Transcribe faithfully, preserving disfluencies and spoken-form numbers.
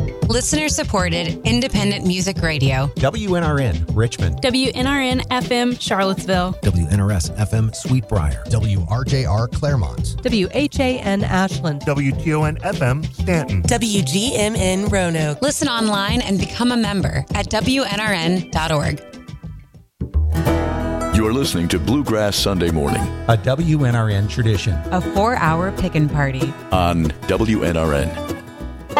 Listener-supported, independent music radio. W N R N, Richmond. W N R N F M, Charlottesville. W N R S F M, Sweetbriar. W R J R, Claremont. W H A N, Ashland. W T O N F M, Stanton. W G M N, Roanoke. Listen online and become a member at W N R N dot org. You're listening to Bluegrass Sunday Morning, A W N R N tradition. A four-hour pick-and party on W N R N.